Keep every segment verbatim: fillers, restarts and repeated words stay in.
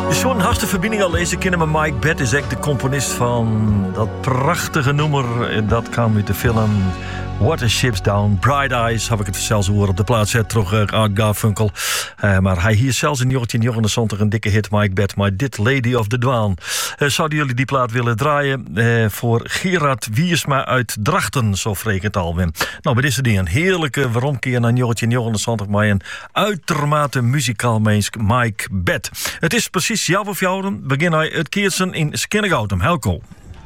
Zo'n hartstikke verbinding al lezen kennen, maar Mike Batt is echt de componist van dat prachtige nummer. Dat kwam uit de film Watership's Down, Bright Eyes, heb ik het zelfs horen op de plaats zet, terug uh, Art Garfunkel. Uh, maar hij hier zelfs in negentien negenennegentig een dikke hit, Mike Batt, maar dit Lady of the Dwaan. Uh, zouden jullie die plaat willen draaien uh, voor Gerard Wiersma uit Drachten, zo vreek het al. Nou, bij deze ding een heerlijke weeromkeer naar negentien negenennegentig, maar een uitermate muzikaal mens, Mike Batt. Het is precies jou of jou, begin hij het keersen in Skinnegouten. Helco.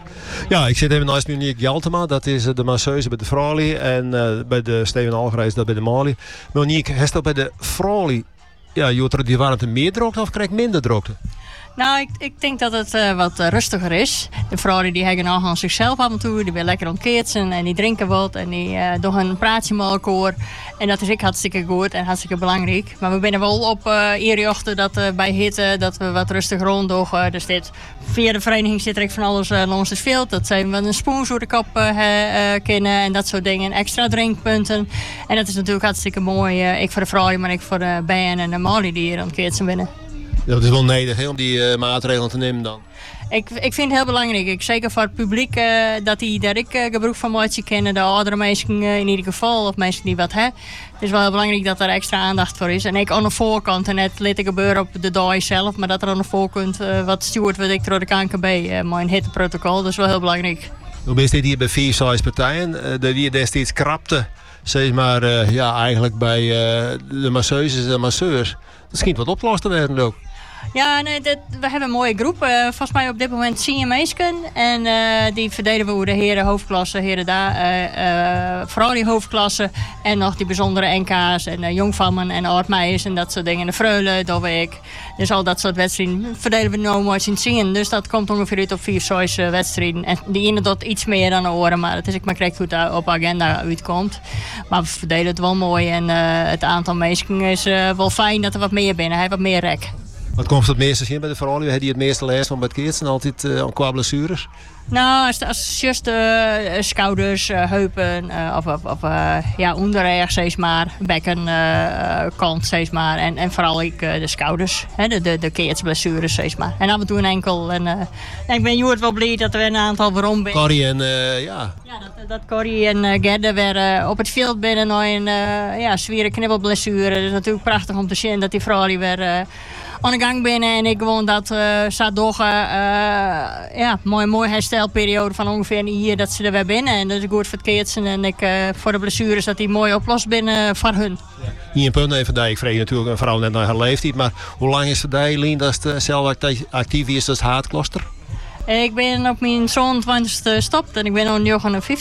Ja, ik zit even naast Monique Jaltema. Dat is de masseuse bij de Frali. En uh, bij de Steven Algerijs, dat bij de Mali. Monique, heeft dat bij de Frali, ja, joter die warmte meer droogte of krijg ik minder droogte? Nou, ik, ik denk dat het uh, wat uh, rustiger is. De vrouwen die hebben nog aan zichzelf af en toe. Die willen lekker ontkeertsen en die drinken wat. En die uh, doen een praatje met elkaar. En dat is ook hartstikke goed en hartstikke belangrijk. Maar we zijn wel op uh, eerjochten dat uh, bij hitte dat we wat rustig ronddoen. Uh, dus dit, via de vereniging zit er van alles uh, langs het veld. Dat zijn we een spoon door de kop uh, uh, kennen en dat soort dingen. Extra drinkpunten. En dat is natuurlijk hartstikke mooi. Uh, ik voor de vrouwen, maar ik voor de bijen en de Mali die hier ontkeertsen binnen. Ja, dat is wel nodig hè, om die uh, maatregelen te nemen dan. Ik, ik vind het heel belangrijk. Ik, zeker voor het publiek uh, dat die daar ik uh, gebruik van maatje kennen. De oudere mensen uh, in ieder geval. Of mensen die wat hebben. Het is wel heel belangrijk dat er extra aandacht voor is. En ik aan de voorkant. En net laat ik gebeuren op de dag zelf. Maar dat er aan de voorkant uh, wat stuurt wat ik door de K N K B. Uh, mijn hitteprotocol. Dat is wel heel belangrijk. Hoe is dit hier bij vier, zes partijen? Uh, de die destijds krapte. Zeg maar uh, ja, eigenlijk bij uh, de masseuses en masseurs. Dat schijnt wat opgelost te werden ook. Ja, nee, dat, we hebben een mooie groep. Uh, volgens mij op dit moment zie je meisken. En uh, die verdelen we hoe de heren hoofdklasse, heren daar, uh, uh, vooral die hoofdklasse. En nog die bijzondere N K's en uh, jongvammen en oudmeisjes en dat soort dingen. De freulen, doorweek. Dus al dat soort wedstrijden verdelen we nou mooi in zien. Dus dat komt ongeveer uit op vier, zes uh, wedstrijden. En die ene doet iets meer dan de oren, maar het is ik maar correct hoe het op agenda uitkomt. Maar we verdelen het wel mooi en uh, het aantal meisken is uh, wel fijn dat er wat meer binnen. Hij heeft wat meer rek. Wat komt het meeste zien bij de vrouwen? Heb je het meeste lijst van bij het keertsen altijd uh, qua blessures? Nou, als, als just uh, schouders, uh, heupen uh, of, of, of uh, ja, onderrug, steeds maar, bekken, uh, kant, steeds maar. En, en vooral ik, uh, de schouders, hè, de, de, de keertsblessures, steeds maar. En af en toe een enkel. En, uh, en ik ben Joert wel blij dat er een aantal waarom ben. Corrie en uh, ja. Ja, dat, dat Corrie en uh, Gerda weer uh, op het veld binnen nog een uh, ja, zware knibbelblessure. Het is natuurlijk prachtig om te zien dat die vrouwen weer uh, aan de gang binnen. En ik gewoon dat uh, zat door uh, ja, mooi, mooi herstelperiode van ongeveer een jaar dat ze er weer binnen. En dat is goed voor het keertsen. En ik, uh, voor de blessures dat die mooi oplost binnen van hun. Ja. Hier een punt even dat ik vreeg natuurlijk een vrouw net naar haar leeftijd. Maar hoe lang is het dat je Lien, dat het zelf actief is als haatklaster? Ik ben op mijn zoon twintigste gestopt en ik ben nu negenenvijftig.